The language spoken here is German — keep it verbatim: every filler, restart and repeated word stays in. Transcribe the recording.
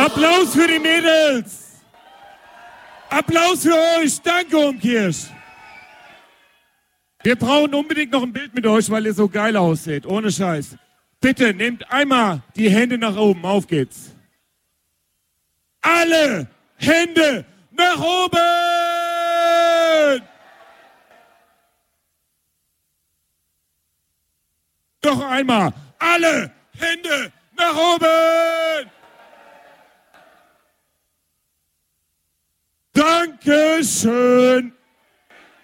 Applaus für die Mädels. Applaus für euch. Danke, Umkirch. Wir brauchen unbedingt noch ein Bild mit euch, weil ihr so geil ausseht. Ohne Scheiß. Bitte, nehmt einmal die Hände nach oben. Auf geht's. Alle Hände nach oben! Noch einmal. Alle Hände nach oben! Dankeschön!